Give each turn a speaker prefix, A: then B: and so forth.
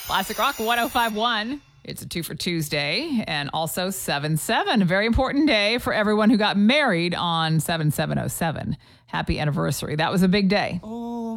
A: Classic Rock 1051. It's a 2 for Tuesday and also 7/7, a very important day for everyone who got married on 7707. Happy anniversary. That was a big day.